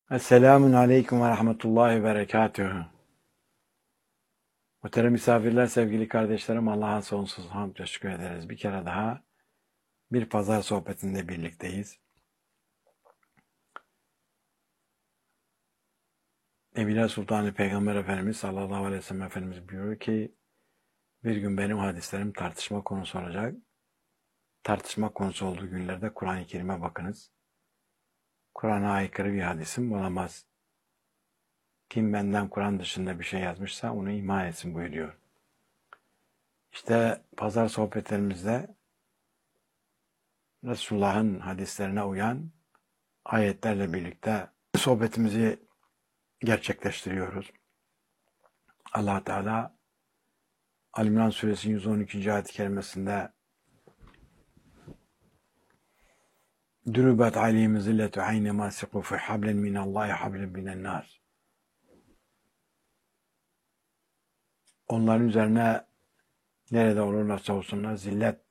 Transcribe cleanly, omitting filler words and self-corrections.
Esselamun Aleyküm ve Rahmetullahi ve Berekatühü. Muhterem misafirler, sevgili kardeşlerim, Allah'a sonsuz hamd ve şükür ederiz. Bir kere daha bir pazar sohbetinde birlikteyiz. Evliya Sultanı Peygamber Efendimiz sallallahu aleyhi ve sellem Efendimiz buyuruyor ki bir gün benim hadislerim tartışma konusu olacak. Tartışma konusu olduğu günlerde Kur'an-ı Kerim'e bakınız. Kur'an'a aykırı bir hadisim olamaz. Kim benden Kur'an dışında bir şey yazmışsa onu iman etsin buyuruyor. İşte pazar sohbetlerimizde Resulullah'ın hadislerine uyan ayetlerle birlikte sohbetimizi gerçekleştiriyoruz. Allah Teala Ali-İmran Suresi 112. ayet-i kerimesinde Dürübet aleyhim zilletu ayne masiku fi hablen minallahi hablen minennar. Onların üzerine nerede olurlarsa olsunlar zillet